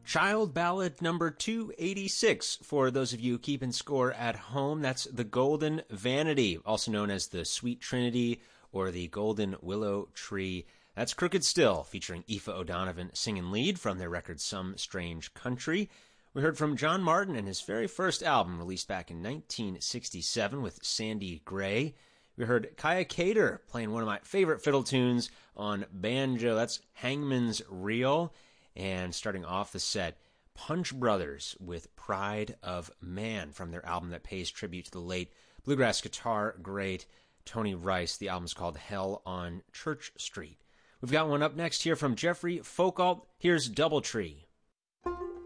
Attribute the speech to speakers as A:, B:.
A: Child Ballad number 286. For those of you keeping score at home, that's The Golden Vanity, also known as the Sweet Trinity or the Golden Willow Tree. That's Crooked Still, featuring Aoife O'Donovan singing lead from their record Some Strange Country. We heard from John Martin and his very first album, released back in 1967 with Sandy Gray. We heard Kaya Cater playing one of my favorite fiddle tunes on banjo. That's Hangman's Reel. And starting off the set, Punch Brothers with Pride of Man from their album that pays tribute to the late bluegrass guitar great Tony Rice. The album's called Hell on Church Street. We've got one up next here from Jeffrey Folkalt. Here's Doubletree.